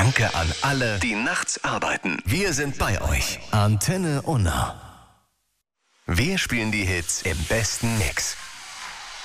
Danke an alle, die nachts arbeiten. Wir sind bei euch. Antenne Unna. Wir spielen die Hits im besten Mix.